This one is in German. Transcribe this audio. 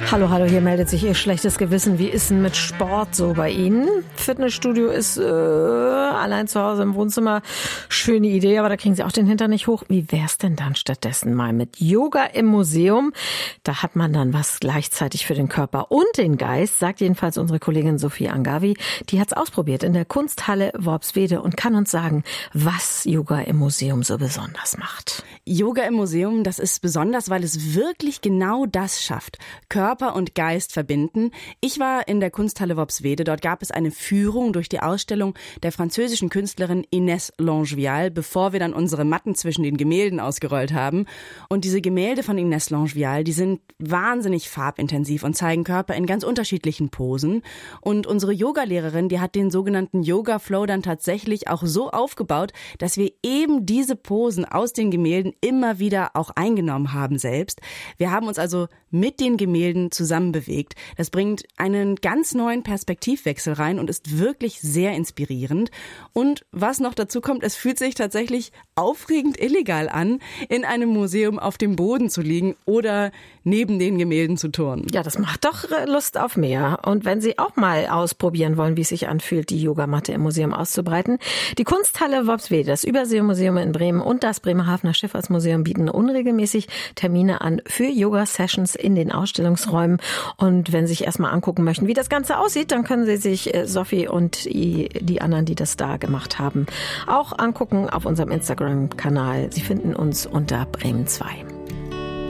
Hallo, hallo, hier meldet sich Ihr schlechtes Gewissen. Wie ist denn mit Sport so bei Ihnen? Fitnessstudio ist allein zu Hause im Wohnzimmer. Schöne Idee, aber da kriegen Sie auch den Hintern nicht hoch. Wie wär's denn dann stattdessen mal mit Yoga im Museum? Da hat man dann was gleichzeitig für den Körper und den Geist, sagt jedenfalls unsere Kollegin Sophie Angavi. Die hat's ausprobiert in der Kunsthalle Worpswede und kann uns sagen, was Yoga im Museum so besonders macht. Yoga im Museum, das ist besonders, weil es wirklich genau das schafft. Körper und Geist verbinden. Ich war in der Kunsthalle Worpswede. Dort gab es eine Führung durch die Ausstellung der französischen Künstlerin Inès Langevial, bevor wir dann unsere Matten zwischen den Gemälden ausgerollt haben. Und diese Gemälde von Inès Langevial, die sind wahnsinnig farbintensiv und zeigen Körper in ganz unterschiedlichen Posen. Und unsere Yogalehrerin, die hat den sogenannten Yoga Flow dann tatsächlich auch so aufgebaut, dass wir eben diese Posen aus den Gemälden immer wieder auch eingenommen haben selbst. Wir haben uns also mit den Gemälden zusammen bewegt. Das bringt einen ganz neuen Perspektivwechsel rein und ist wirklich sehr inspirierend. Und was noch dazu kommt, es fühlt sich tatsächlich aufregend illegal an, in einem Museum auf dem Boden zu liegen oder neben den Gemälden zu turnen. Ja, das macht doch Lust auf mehr. Und wenn Sie auch mal ausprobieren wollen, wie es sich anfühlt, die Yogamatte im Museum auszubreiten, die Kunsthalle Worpswede, das Überseemuseum in Bremen und das Bremerhavener Schifffahrtsmuseum bieten unregelmäßig Termine an für Yoga-Sessions in den Ausstellungsräumen. Und wenn Sie sich erstmal angucken möchten, wie das Ganze aussieht, dann können Sie sich Sophie und die anderen, die das da gemacht haben, auch angucken auf unserem Instagram-Kanal. Sie finden uns unter Bremen 2.